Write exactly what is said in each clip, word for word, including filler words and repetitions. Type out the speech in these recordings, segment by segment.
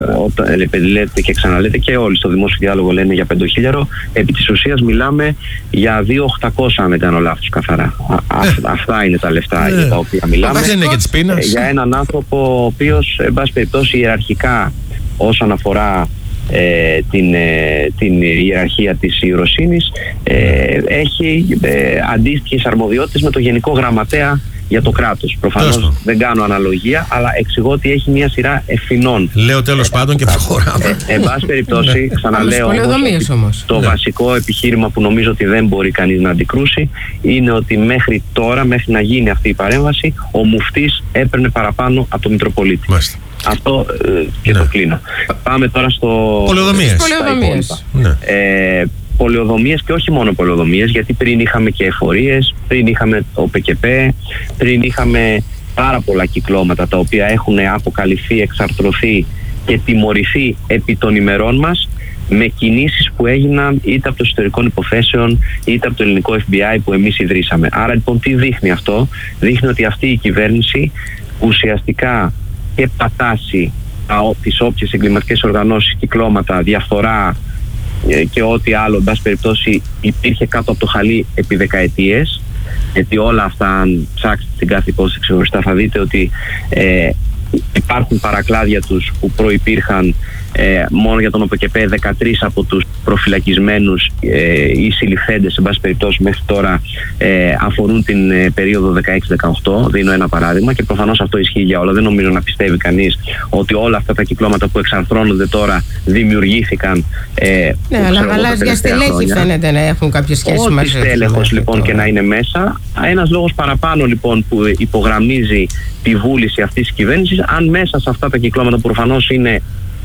όταν λέτε και ξαναλέτε και όλοι στο δημόσιο διάλογο λένε για πεντοχίλιαρο, επί της ουσίας μιλάμε για δύο χιλιάδες οκτακόσια, αν δεν κάνω λάθος καθαρά. Α, ε. Αυτά είναι τα λεφτά ε. για τα οποία μιλάμε. Ε, για έναν άνθρωπο ο οποίος, εν πάση περιπτώσει, ιεραρχικά όσον αφορά Ε, την, ε, την ιεραρχία της ιεροσύνης ε, έχει ε, αντίστοιχες αρμοδιότητες με το Γενικό Γραμματέα για το κράτος. Προφανώς Τόστο. δεν κάνω αναλογία, αλλά εξηγώ ότι έχει μια σειρά ευθυνών. Λέω τέλος ε, πάντων και προχωράμε. Ε, εν πάση περιπτώσει, ξαναλέω όμως, όμως. το ναι. βασικό επιχείρημα που νομίζω ότι δεν μπορεί κανείς να αντικρούσει είναι ότι μέχρι τώρα, μέχρι να γίνει αυτή η παρέμβαση, ο μουφτής έπαιρνε παραπάνω από τον Μητροπολίτη. Μάλιστα. Αυτό ε, και ναι. το κλείνω. Πάμε τώρα στο... Πολεοδομίες. Πολεοδομίες. Ναι. Ε, πολεοδομίες και όχι μόνο πολεοδομίες, γιατί πριν είχαμε και εφορίες, πριν είχαμε το ΠΚΠ, πριν είχαμε πάρα πολλά κυκλώματα τα οποία έχουν αποκαλυφθεί, εξαρτρωθεί και τιμωρηθεί επί των ημερών μας με κινήσεις που έγιναν είτε από το εσωτερικών υποθέσεων είτε από το ελληνικό εφ μπι άι που εμείς ιδρύσαμε. Άρα λοιπόν τι δείχνει αυτό? Δείχνει ότι αυτή η κυβέρνηση ουσιαστικά και πατάσει τις όποιες εγκληματικές οργανώσεις, κυκλώματα, διαφθορά και ό,τι άλλο, εν πάση περιπτώσει, υπήρχε κάτω από το χαλί επί δεκαετίες. Γιατί όλα αυτά, αν ψάξετε την κάθε υπόθεση ξεχωριστά, θα δείτε ότι ε, υπάρχουν παρακλάδια τους που προϋπήρχαν ε, μόνο για τον ΟΠΚΠ. Δεκατρείς από τους προφυλακισμένους ε, ή συλληφθέντες, εν πάση περιπτώσει, μέχρι τώρα ε, αφορούν την ε, περίοδο δεκαέξι δεκαοκτώ. Δίνω ένα παράδειγμα και προφανώς αυτό ισχύει για όλα. Δεν νομίζω να πιστεύει κανείς ότι όλα αυτά τα κυκλώματα που εξαρθρώνονται τώρα δημιουργήθηκαν. Ε, ναι, αλλά γαλάζια στελέχη φαίνεται να έχουν κάποια σχέση μαζί. Ό,τι στέλεχος λοιπόν τώρα. Και να είναι μέσα. Ένας λόγος παραπάνω λοιπόν που υπογραμμίζει τη βούληση αυτής της κυβέρνησης, αν μέσα σε αυτά τα κυκλώματα που προφανώς είναι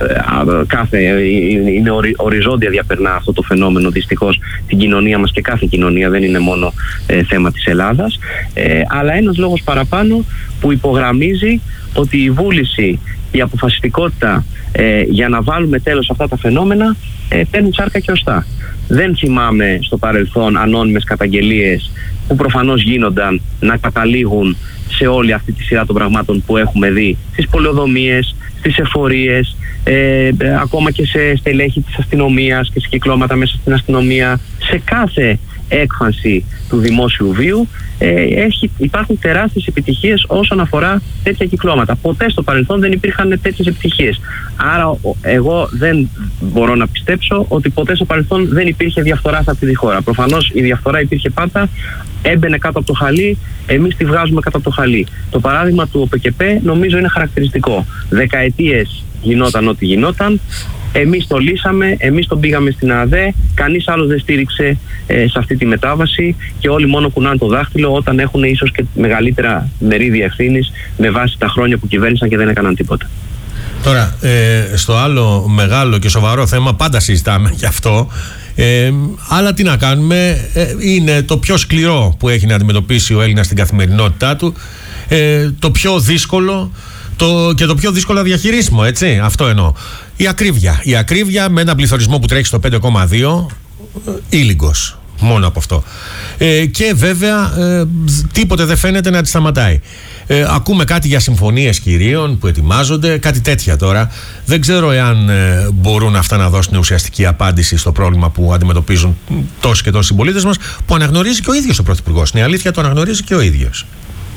κάθε, είναι οριζόντια, διαπερνά αυτό το φαινόμενο δυστυχώς την κοινωνία μας και κάθε κοινωνία, δεν είναι μόνο ε, θέμα της Ελλάδας, ε, αλλά ένας λόγος παραπάνω που υπογραμμίζει ότι η βούληση, η αποφασιστικότητα ε, για να βάλουμε τέλος σε αυτά τα φαινόμενα ε, παίρνει σάρκα και οστά. Δεν θυμάμαι στο παρελθόν ανώνυμες καταγγελίες που προφανώς γίνονταν να καταλήγουν σε όλη αυτή τη σειρά των πραγμάτων που έχουμε δει στις πολεοδομίες, στις εφορίες, ε, ακόμα και σε στελέχη της αστυνομίας και σε κυκλώματα μέσα στην αστυνομία. Σε κάθε έκφανση του δημόσιου βίου ε, έχει, υπάρχουν τεράστιες επιτυχίες όσον αφορά τέτοια κυκλώματα. Ποτέ στο παρελθόν δεν υπήρχαν τέτοιες επιτυχίες. Άρα εγώ δεν μπορώ να πιστέψω ότι ποτέ στο παρελθόν δεν υπήρχε διαφθορά σε αυτή τη χώρα. Προφανώς η διαφθορά υπήρχε πάντα, έμπαινε κάτω από το χαλί, εμείς τη βγάζουμε κάτω από το χαλί. Το παράδειγμα του ΟΠΚΠ νομίζω είναι χαρακτηριστικό. Δεκαετίες γινόταν ό,τι γινόταν, εμείς το λύσαμε, εμείς τον πήγαμε στην ΑΔΕ, κανείς άλλος δεν στήριξε ε, σε αυτή τη μετάβαση και όλοι μόνο κουνάνε το δάχτυλο όταν έχουν ίσως και μεγαλύτερα μερίδια ευθύνης με βάση τα χρόνια που κυβέρνησαν και δεν έκαναν τίποτα. Τώρα, ε, στο άλλο μεγάλο και σοβαρό θέμα, πάντα συζητάμε γι' αυτό, ε, αλλά τι να κάνουμε, ε, είναι το πιο σκληρό που έχει να αντιμετωπίσει ο Έλληνας στην καθημερινότητά του, ε, το πιο δύσκολο το, και το πιο δύσκολο διαχειρίσιμο, έτσι, αυτό εννοώ. Η ακρίβεια. Η ακρίβεια με ένα πληθωρισμό που τρέχει στο πέντε κόμμα δύο, ήλιγκος, μόνο από αυτό. Ε, και βέβαια ε, τίποτε δεν φαίνεται να τη σταματάει. Ε, ακούμε κάτι για συμφωνίες κυρίων που ετοιμάζονται, κάτι τέτοια τώρα. Δεν ξέρω εάν ε, μπορούν αυτά να δώσουν ουσιαστική απάντηση στο πρόβλημα που αντιμετωπίζουν τόσοι και τόσοι συμπολίτες μας, που αναγνωρίζει και ο ίδιος ο Πρωθυπουργός. Είναι αλήθεια, το αναγνωρίζει και ο ίδιος.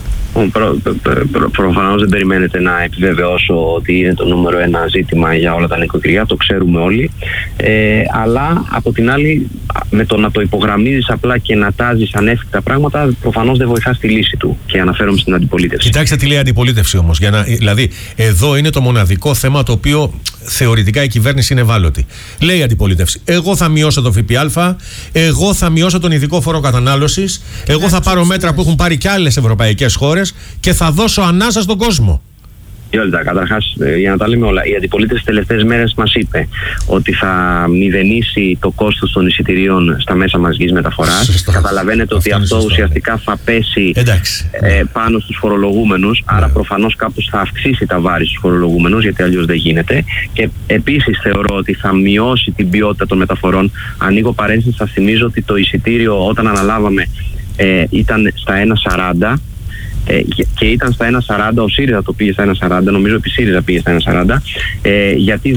Προ, προ, προ, προφανώς δεν περιμένετε να επιβεβαιώσω ότι είναι το νούμερο ένα ζήτημα για όλα τα νοικοκυριά, το ξέρουμε όλοι, ε, αλλά από την άλλη με το να το υπογραμμίζεις απλά και να τάζεις ανέφικτα πράγματα προφανώς δεν βοηθάς τη λύση του, και αναφέρομαι στην αντιπολίτευση. Κοιτάξτε τι λέει η αντιπολίτευση όμως, για να, δηλαδή εδώ είναι το μοναδικό θέμα το οποίο θεωρητικά η κυβέρνηση είναι ευάλωτη. Λέει η αντιπολίτευση, εγώ θα μειώσω το ΦΠΑ, εγώ θα μειώσω τον ειδικό φόρο κατανάλωσης, εγώ θα πάρω μέτρα που έχουν πάρει και άλλες ευρωπαϊκές χώρες και θα δώσω ανάσα στον κόσμο. Γιώλτα, καταρχάς, για να τα λέμε όλα, η αντιπολίτευση τις τελευταίες μέρες μας είπε ότι θα μηδενίσει το κόστος των εισιτηρίων στα μέσα μαζικής μεταφοράς. Καταλαβαίνετε ότι αυτό, αυτό ουσιαστικά θα πέσει ε, πάνω στους φορολογούμενους, άρα yeah. προφανώς κάπως θα αυξήσει τα βάρη στους φορολογούμενους, γιατί αλλιώς δεν γίνεται. Και επίσης θεωρώ ότι θα μειώσει την ποιότητα των μεταφορών. Ανοίγω παρένθεση, σας θυμίζω ότι το εισιτήριο όταν αναλάβαμε ε, ήταν στα ένα σαράντα. ε, και ήταν στα ένα σαράντα, ο ΣΥΡΙΖΑ το πήγε στα ένα σαράντα, νομίζω ότι η ΣΥΡΙΖΑ πήγε στα ένα σαράντα, ε, γιατί